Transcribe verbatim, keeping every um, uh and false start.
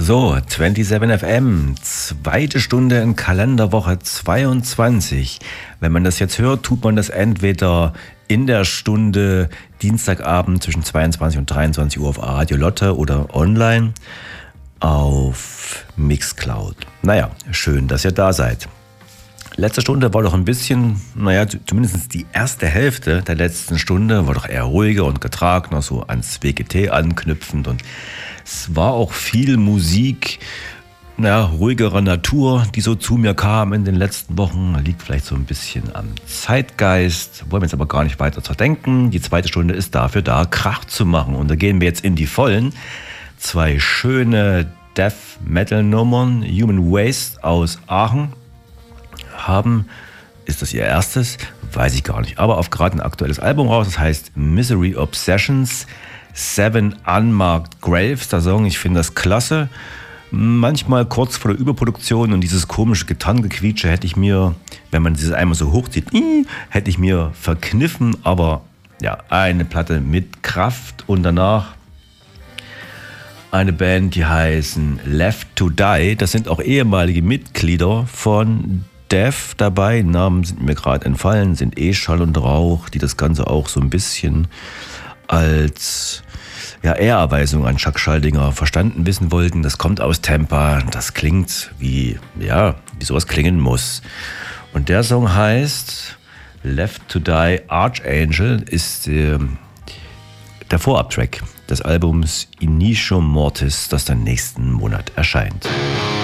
So, siebenundzwanzig F M, zweite Stunde in Kalenderwoche zweiundzwanzig. Wenn man das jetzt hört, tut man das entweder in der Stunde Dienstagabend zwischen zweiundzwanzig und dreiundzwanzig Uhr auf Radio Lotte oder online auf Mixcloud. Naja, schön, dass ihr da seid. Letzte Stunde war doch ein bisschen, naja, zumindest die erste Hälfte der letzten Stunde war doch eher ruhiger und getragener, so ans W G T anknüpfend. Und es war auch viel Musik, naja, ruhigerer Natur, die so zu mir kam in den letzten Wochen. Liegt vielleicht so ein bisschen am Zeitgeist, wollen wir jetzt aber gar nicht weiter zerdenken. Die zweite Stunde ist dafür da, Krach zu machen. Und da gehen wir jetzt in die Vollen. Zwei schöne Death-Metal-Nummern, Human Waste aus Aachen. Haben, ist das ihr erstes? Weiß ich gar nicht. Aber auf gerade ein aktuelles Album raus, das heißt Misery Obsessions, Seven Unmarked Graves, der Song, ich finde das klasse. Manchmal kurz vor der Überproduktion und dieses komische Gitarrengequietsche hätte ich mir, wenn man dieses einmal so hochzieht, hätte ich mir verkniffen, aber ja, eine Platte mit Kraft und danach eine Band, die heißen Left to Die. Das sind auch ehemalige Mitglieder von Death dabei, Namen sind mir gerade entfallen, sind eh Schall und Rauch, die das Ganze auch so ein bisschen als ja, Ehrerweisung an Chuck Schaldinger verstanden wissen wollten. Das kommt aus Tampa, das klingt wie, ja, wie sowas klingen muss. Und der Song heißt Left to Die Archangel, ist äh, der Vorabtrack des Albums Inicio Mortis, das dann nächsten Monat erscheint.